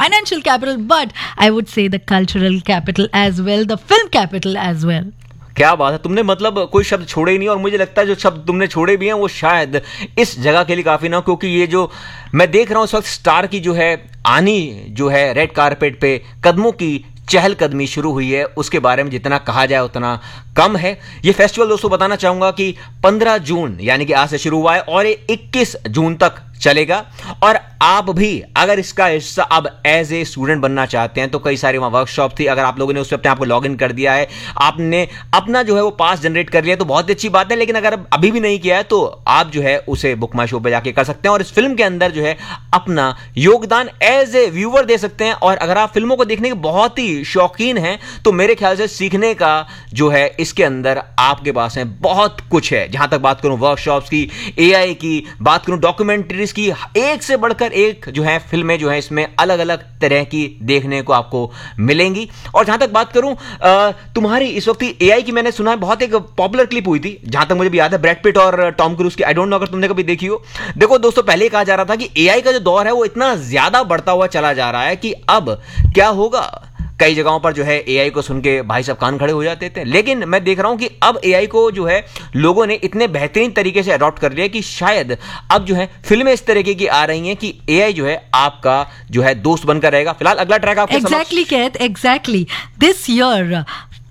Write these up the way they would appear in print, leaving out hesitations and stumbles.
financial capital, but I would say the cultural capital as well, the film capital as well. क्या बात है, तुमने मतलब कोई शब्द छोड़े ही नहीं, और मुझे लगता है जो शब्द तुमने छोड़े भी हैं वो शायद इस जगह के लिए काफी ना, क्योंकि ये जो मैं देख रहा हूं इस वक्त स्टार की जो है आनी जो है रेड कारपेट पे कदमों की चहलकदमी शुरू हुई है, उसके बारे में जितना कहा जाए उतना कम है। ये फेस्टिवल दोस्तों बताना चाहूंगा कि 15 जून यानी कि आज से शुरू हुआ है और ये 21 जून तक चलेगा। और आप भी अगर इसका हिस्सा अब एज ए स्टूडेंट बनना चाहते हैं तो कई सारी वहां वर्कशॉप थी, अगर आप लोगों ने उस पर अपने आप को लॉग इन कर दिया है, आपने अपना जो है वो पास जनरेट कर लिया तो बहुत अच्छी बात है, लेकिन अगर अभी भी नहीं किया है तो आप जो है उसे बुक माई शो पे जाके कर सकते हैं और इस फिल्म के अंदर जो है अपना योगदान एज ए व्यूअर दे सकते हैं। और अगर आप फिल्मों को देखने के बहुत ही शौकीन हैं तो मेरे ख्याल से सीखने का जो है इसके अंदर आपके पास है बहुत कुछ है। जहां तक बात करूं वर्कशॉप्स की, एआई की, बात करूं डॉक्यूमेंट्रीज की, एक से बढ़कर एक जो है फिल्में जो है इसमें अलग अलग तरह की देखने को आपको मिलेंगी। और जहां तक बात करूं तुम्हारी इस वक्त एआई की, मैंने सुना है बहुत एक पॉपुलर क्लिप हुई थी, जहां तक मुझे भी याद है, ब्रैड पिट और टॉम क्रूज की। आई डोंट नो अगर तुमने कभी देखी हो। देखो दोस्तों, पहले कहा जा रहा था कि एआई का जो दौर है वो इतना ज्यादा बढ़ता हुआ चला जा रहा है कि अब क्या होगा, कई जगहों पर जो है एआई को सुन के भाई साहब कान खड़े हो जाते थे, लेकिन मैं देख रहा हूं कि अब एआई को जो है लोगों ने इतने बेहतरीन तरीके से अडॉप्ट कर लिया कि शायद अब जो है फिल्में इस तरीके की आ रही हैं कि एआई जो है आपका जो है दोस्त बनकर रहेगा। फिलहाल अगला ट्रैक आपके Exactly, Keith, exactly. This year,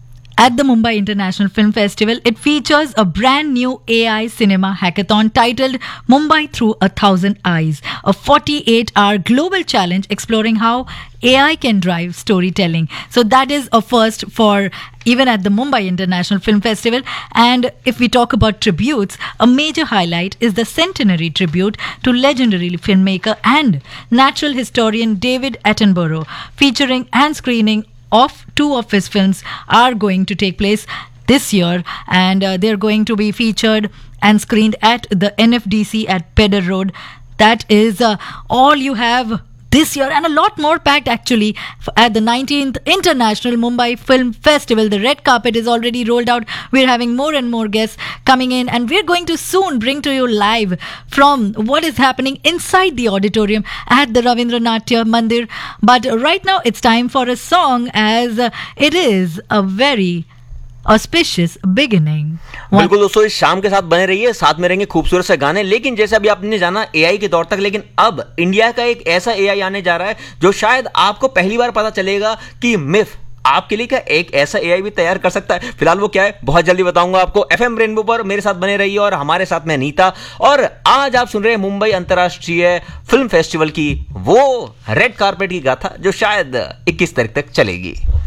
at the Mumbai International Film Festival, it features a brand new AI cinema hackathon titled Mumbai Through 1,000 Eyes, a 48-hour global challenge exploring how AI can drive storytelling. So that is a first for even at the Mumbai International Film Festival. And if we talk about tributes, a major highlight is the centenary tribute to legendary filmmaker and natural historian David Attenborough, featuring and screening of 2 of his films are going to take place this year, and they're going to be featured and screened at the NFDC at Pedder Road. That is all you have this year, and a lot more packed actually at the 19th International Mumbai Film Festival. The red carpet is already rolled out. We're having more and more guests coming in, and we're going to soon bring to you live from what is happening inside the auditorium at the Ravindra Natya Mandir. But right now it's time for a song, as it is a very auspicious beginning. बिल्कुल दोस्तों, इस शाम के साथ बने रहिए, साथ में रहेंगे खूबसूरत से गाने। लेकिन जैसे अभी आपने जाना एआई के दौर तक, लेकिन अब इंडिया का एक ऐसा एआई आने जा रहा है जो शायद आपको पहली बार पता चलेगा कि मिफ आपके लिए क्या एक ऐसा एआई भी तैयार कर सकता है। फिलहाल वो क्या है बहुत जल्दी बताऊंगा आपको। एफएम रेनबो पर मेरे साथ बने रहिए और हमारे साथ में नीता, और आज आप सुन रहे हैं मुंबई अंतर्राष्ट्रीय फिल्म फेस्टिवल की वो रेड कारपेट की गाथा जो शायद 21 तारीख तक चलेगी।